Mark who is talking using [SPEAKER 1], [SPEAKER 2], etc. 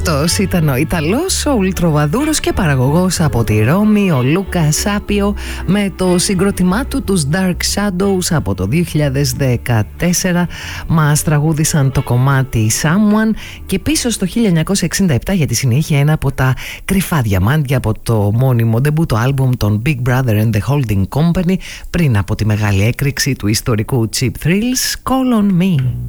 [SPEAKER 1] Αυτός ήταν ο Ιταλός, ο ουλτροβαδούρος και παραγωγός από τη Ρώμη, ο Λούκα Σάπιο, με το συγκρότημά του, τους Dark Shadows, από το 2014 μας τραγούδισαν το κομμάτι Someone, και πίσω στο 1967 για τη συνέχεια ένα από τα κρυφά διαμάντια από το μόνιμο ντεμπούτο άλμπουμ των Big Brother and the Holding Company πριν από τη μεγάλη έκρηξη του ιστορικού Cheap Thrills, Call on Me.